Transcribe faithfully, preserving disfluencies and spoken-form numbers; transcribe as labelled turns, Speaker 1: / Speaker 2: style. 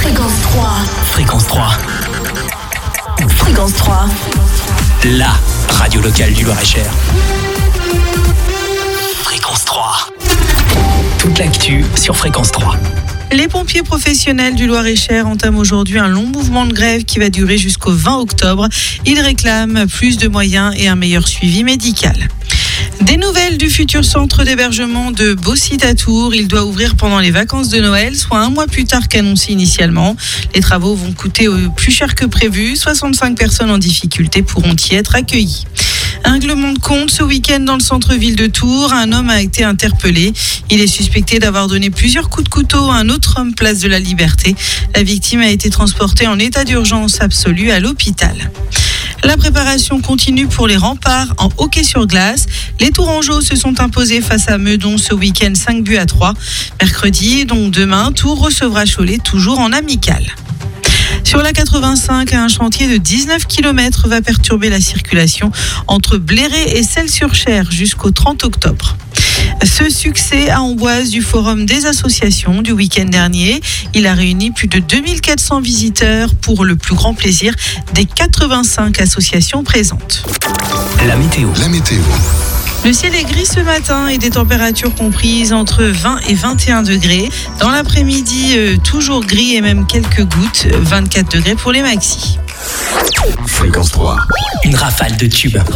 Speaker 1: Fréquence trois.
Speaker 2: Fréquence trois.
Speaker 1: Fréquence trois.
Speaker 2: La radio locale du Loir-et-Cher. Fréquence trois. Toute l'actu sur Fréquence trois.
Speaker 3: Les pompiers professionnels du Loir-et-Cher entament aujourd'hui un long mouvement de grève qui va durer jusqu'au vingt octobre. Ils réclament plus de moyens et un meilleur suivi médical. Des nouvelles du futur centre d'hébergement de Bossy-Tatour. Il doit ouvrir pendant les vacances de Noël, soit un mois plus tard qu'annoncé initialement. Les travaux vont coûter plus cher que prévu. soixante-cinq personnes en difficulté pourront y être accueillies. Un règlement de compte ce week-end dans le centre-ville de Tours. Un homme a été interpellé. Il est suspecté d'avoir donné plusieurs coups de couteau à un autre homme place de la Liberté. La victime a été transportée en état d'urgence absolue à l'hôpital. La préparation continue pour les remparts en hockey sur glace. Les Tourangeaux se sont imposés face à Meudon ce week-end cinq buts à trois. Mercredi, donc demain, Tours recevra Cholet toujours en amical. Sur la quatre-vingt-cinq, un chantier de dix-neuf kilomètres va perturber la circulation entre Bléré et Celles-sur-Cher jusqu'au trente octobre. Ce succès à Amboise du Forum des associations du week-end dernier, il a réuni plus de deux mille quatre cents visiteurs pour le plus grand plaisir des quatre-vingt-cinq associations présentes.
Speaker 2: La météo.
Speaker 4: La météo.
Speaker 3: Le ciel est gris ce matin et des températures comprises entre vingt et vingt et un degrés. Dans l'après-midi, euh, toujours gris et même quelques gouttes, vingt-quatre degrés pour les maxis.
Speaker 4: Fréquence trois.
Speaker 2: Une rafale de tubes.